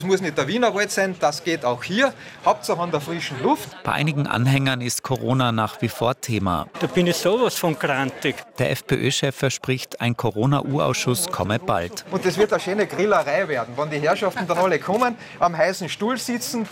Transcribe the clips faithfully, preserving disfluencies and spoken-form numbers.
Es muss nicht der Wienerwald sein, das geht auch hier. Hauptsache an der frischen Luft. Bei einigen Anhängern ist Corona nach wie vor Thema. Da bin ich sowas von grantig. Der FPÖ-Chef verspricht, ein Corona-U-Ausschuss komme bald. Und das wird eine schöne Grillerei werden, wenn die Herrschaften dann alle kommen, am heißen Stuhl sitzen.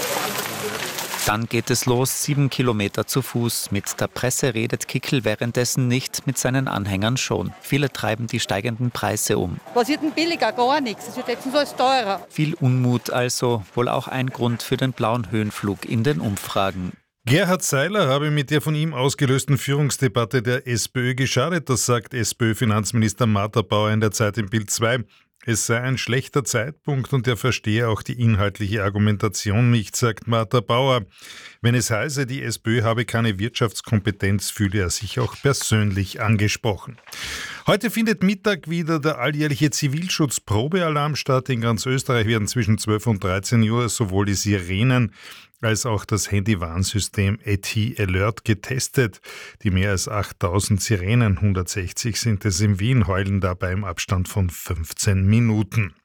Dann geht es los, sieben Kilometer zu Fuß. Mit der Presse redet Kickl währenddessen nicht, mit seinen Anhängern schon. Viele treiben die steigenden Preise um. Was wird denn billiger? Gar nichts. Es wird jetzt so alles teurer. Viel Unmut also, wohl auch ein Grund für den blauen Höhenflug in den Umfragen. Gerhard Seiler habe mit der von ihm ausgelösten Führungsdebatte der SPÖ geschadet, das sagt SPÖ-Finanzminister Martha Bauer in der Zeit im Bild zwei. Es sei ein schlechter Zeitpunkt und er verstehe auch die inhaltliche Argumentation nicht, sagt Martha Bauer. Wenn es heiße, die SPÖ habe keine Wirtschaftskompetenz, fühle er sich auch persönlich angesprochen. Heute findet Mittag wieder der alljährliche Zivilschutz-Probealarm statt. In ganz Österreich werden zwischen zwölf und dreizehn Uhr sowohl die Sirenen als auch das Handy-Warnsystem A T Alert getestet. Die mehr als achttausend Sirenen, hundertsechzig sind es in Wien, heulen dabei im Abstand von fünfzehn Minuten.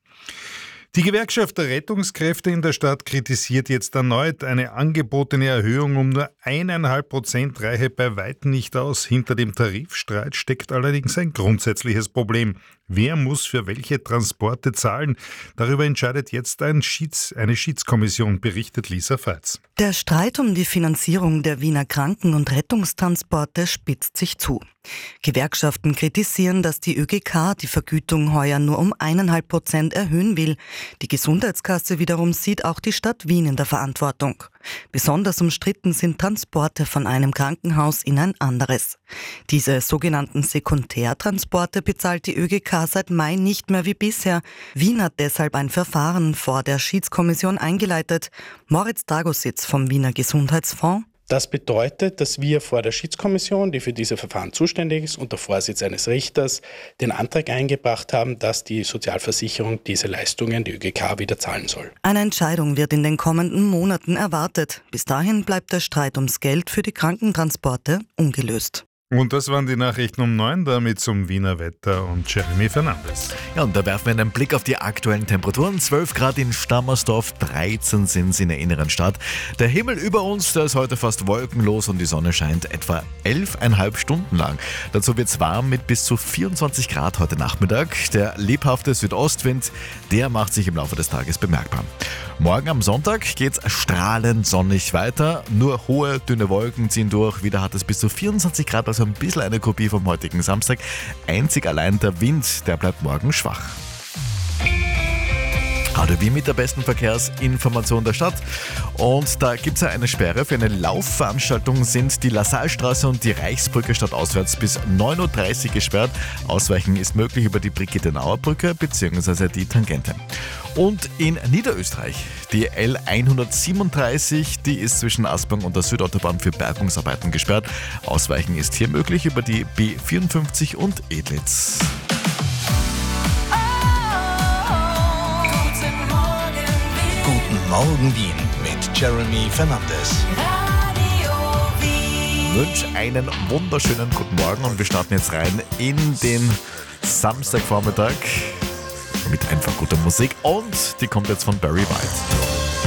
Die Gewerkschaft der Rettungskräfte in der Stadt kritisiert jetzt erneut, eine angebotene Erhöhung um nur eineinhalb Prozent reiche bei weitem nicht aus. Hinter dem Tarifstreit steckt allerdings ein grundsätzliches Problem. Wer muss für welche Transporte zahlen? Darüber entscheidet jetzt ein Schieds-, eine Schiedskommission, berichtet Lisa Feitz. Der Streit um die Finanzierung der Wiener Kranken- und Rettungstransporte spitzt sich zu. Gewerkschaften kritisieren, dass die ÖGK die Vergütung heuer nur um eineinhalb Prozent erhöhen will. Die Gesundheitskasse wiederum sieht auch die Stadt Wien in der Verantwortung. Besonders umstritten sind Transporte von einem Krankenhaus in ein anderes. Diese sogenannten Sekundärtransporte bezahlt die ÖGK seit Mai nicht mehr wie bisher. Wien hat deshalb ein Verfahren vor der Schiedskommission eingeleitet. Moritz Dragositz vom Wiener Gesundheitsfonds. Das bedeutet, dass wir vor der Schiedskommission, die für diese Verfahren zuständig ist, unter Vorsitz eines Richters, den Antrag eingebracht haben, dass die Sozialversicherung diese Leistungen, die ÖGK, wieder zahlen soll. Eine Entscheidung wird in den kommenden Monaten erwartet. Bis dahin bleibt der Streit ums Geld für die Krankentransporte ungelöst. Und das waren die Nachrichten um neun, damit zum Wiener Wetter und Jeremy Fernandes. Ja, und da werfen wir einen Blick auf die aktuellen Temperaturen. zwölf Grad in Stammersdorf, dreizehn sind es in der inneren Stadt. Der Himmel über uns, der ist heute fast wolkenlos und die Sonne scheint etwa elfeinhalb Stunden lang. Dazu wird es warm mit bis zu vierundzwanzig Grad heute Nachmittag. Der lebhafte Südostwind, der macht sich im Laufe des Tages bemerkbar. Morgen am Sonntag geht's strahlend sonnig weiter. Nur hohe, dünne Wolken ziehen durch. Wieder hat es bis zu vierundzwanzig Grad, also ein bisschen eine Kopie vom heutigen Samstag. Einzig allein der Wind, der bleibt morgen schwach. Gerade wie mit der besten Verkehrsinformation der Stadt. Und da gibt es ja eine Sperre. Für eine Laufveranstaltung sind die Lassalstraße und die Reichsbrücke stadtauswärts bis neun Uhr dreißig gesperrt. Ausweichen ist möglich über die Brigittenauer Brücke bzw. die Tangente. Und in Niederösterreich, die L hundertsiebenunddreißig, die ist zwischen Aspang und der Südautobahn für Bergungsarbeiten gesperrt. Ausweichen ist hier möglich über die B vierundfünfzig und Edlitz. Guten Morgen Wien mit Jeremy Fernandes. Ich wünsche einen wunderschönen guten Morgen und wir starten jetzt rein in den Samstagvormittag mit einfach guter Musik und die kommt jetzt von Barry White.